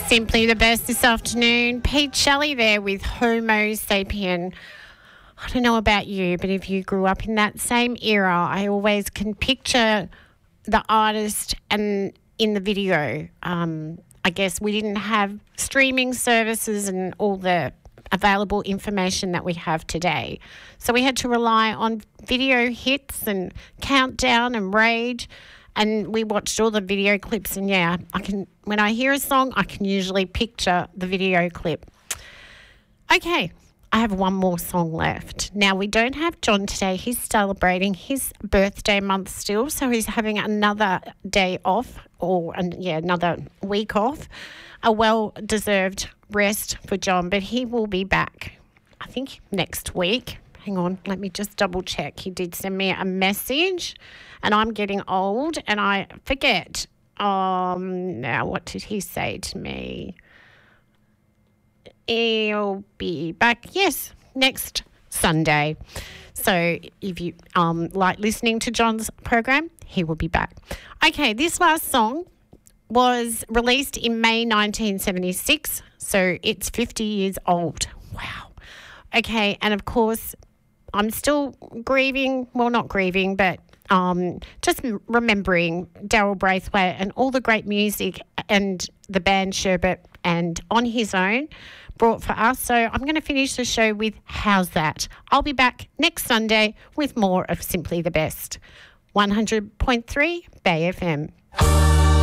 Simply the best this afternoon. Pete Shelley there with Homo Sapien. I don't know about you, but if you grew up in that same era, I always can picture the artist and in the video. I guess we didn't have streaming services and all the available information that we have today. So we had to rely on video hits and Countdown and Rage. And we watched all the video clips, and yeah, when I hear a song, I can usually picture the video clip. Okay, I have one more song left. Now, we don't have John today. He's celebrating his birthday month still, so he's having another day off, another week off. A well-deserved rest for John, but he will be back, I think, next week. Hang on, let me just double check. He did send me a message, and I'm getting old and I forget. Now, what did he say to me? He'll be back, yes, next Sunday. So if you like listening to John's program, he will be back. Okay, this last song was released in May 1976, so it's 50 years old. Wow. Okay, and of course, I'm still grieving, well, not grieving, but just remembering Daryl Braithwaite and all the great music and the band Sherbet and On His Own brought for us. So I'm going to finish the show with How's That? I'll be back next Sunday with more of Simply the Best. 100.3 Bay FM.